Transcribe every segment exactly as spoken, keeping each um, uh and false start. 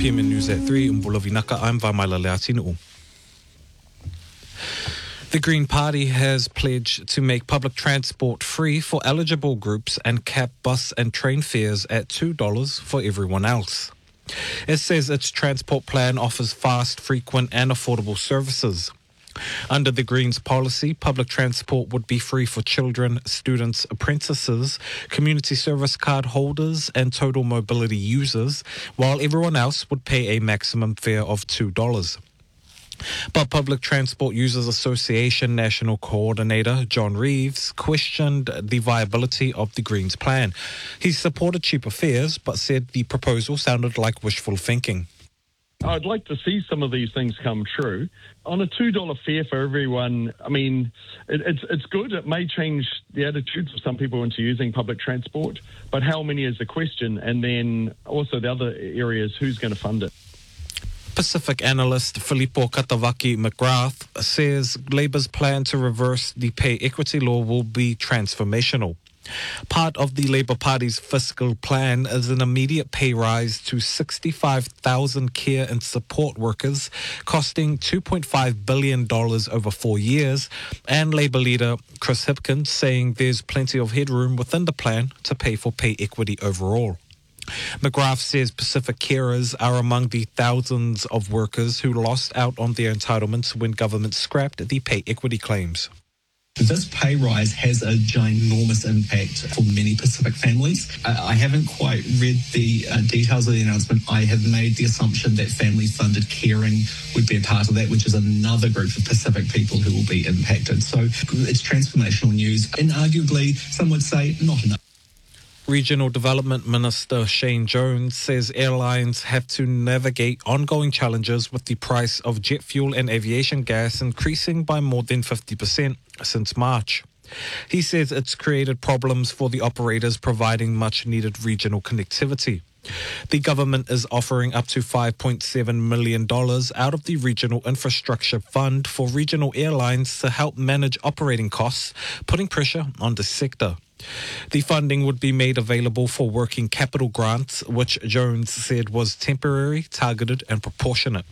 P M N News at three, Umbula Vinaka, I'm Vamaila Leatinu. The Green Party has pledged to make public transport free for eligible groups and cap bus and train fares at two dollars for everyone else. It says its transport plan offers fast, frequent and affordable services. Under the Greens policy, public transport would be free for children, students, apprentices, community service card holders and total mobility users, while everyone else would pay a maximum fare of two dollars. But Public Transport Users Association National Coordinator John Reeves questioned the viability of the Greens plan. He supported cheaper fares, but said the proposal sounded like wishful thinking. I'd like to see some of these things come true. On a two dollar fare for everyone, I mean, it, it's it's good. It may change the attitudes of some people into using public transport, but how many is the question? And then also the other areas, who's going to fund it? Pacific analyst Filippo Katawaki McGrath says Labour's plan to reverse the pay equity law will be transformational. Part of the Labour Party's fiscal plan is an immediate pay rise to sixty-five thousand care and support workers, costing two point five billion dollars over four years, and Labour leader Chris Hipkins saying there's plenty of headroom within the plan to pay for pay equity overall. McGrath says Pacific carers are among the thousands of workers who lost out on their entitlements when government scrapped the pay equity claims. This pay rise has a ginormous impact for many Pacific families. I haven't quite read the uh, details of the announcement. I have made the assumption that family-funded caring would be a part of that, which is another group of Pacific people who will be impacted. So it's transformational news, and arguably, some would say, not enough. Regional Development Minister Shane Jones says airlines have to navigate ongoing challenges with the price of jet fuel and aviation gas increasing by more than fifty percent since March. He says it's created problems for the operators providing much-needed regional connectivity. The government is offering up to five point seven million dollars out of the Regional Infrastructure Fund for regional airlines to help manage operating costs, putting pressure on the sector. The funding would be made available for working capital grants, which Jones said was temporary, targeted and proportionate.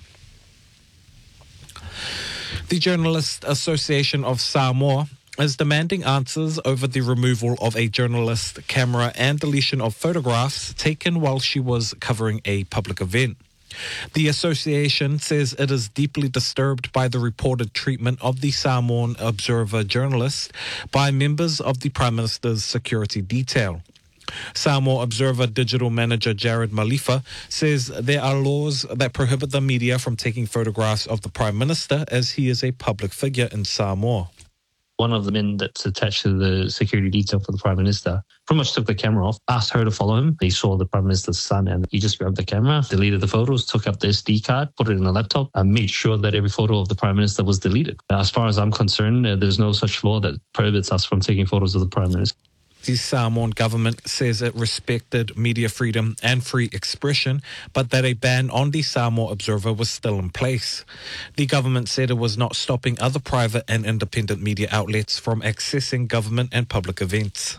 The Journalist Association of Samoa is demanding answers over the removal of a journalist camera and deletion of photographs taken while she was covering a public event. The association says it is deeply disturbed by the reported treatment of the Samoan Observer journalist by members of the Prime Minister's security detail. Samoa Observer digital manager Jared Malifa says there are laws that prohibit the media from taking photographs of the Prime Minister as he is a public figure in Samoa. One of the men that's attached to the security detail for the Prime Minister pretty much took the camera off, asked her to follow him. He saw the Prime Minister's son and he just grabbed the camera, deleted the photos, took up the S D card, put it in a laptop and made sure that every photo of the Prime Minister was deleted. As far as I'm concerned, there's no such law that prohibits us from taking photos of the Prime Minister. The Samoan government says it respected media freedom and free expression, but that a ban on the Samoa Observer was still in place. The government said it was not stopping other private and independent media outlets from accessing government and public events.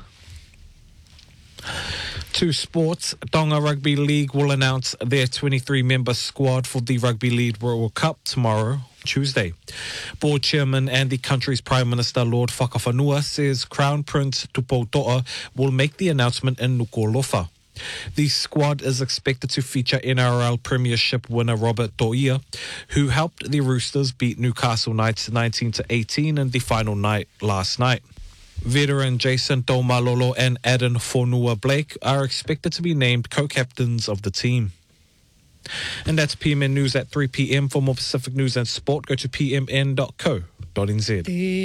To sports, Tonga Rugby League will announce their twenty-three member squad for the Rugby League World Cup tomorrow, Tuesday. Board chairman and the country's Prime Minister Lord Whakawhanua says Crown Prince Tupotoa will make the announcement in Nuku'alofa. The squad is expected to feature N R L Premiership winner Robert To'ia, who helped the Roosters beat Newcastle Knights nineteen to eighteen in the final night last night. Veteran Jason Taumalolo and Aden Fonua Blake are expected to be named co-captains of the team. And that's P M N News at three p.m. For more Pacific news and sport, go to p m n dot co dot n z.